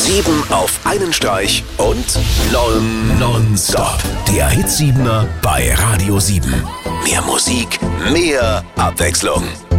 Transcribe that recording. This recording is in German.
7 auf einen Streich und nonstop. Der Hit 7er bei Radio 7. Mehr Musik, mehr Abwechslung.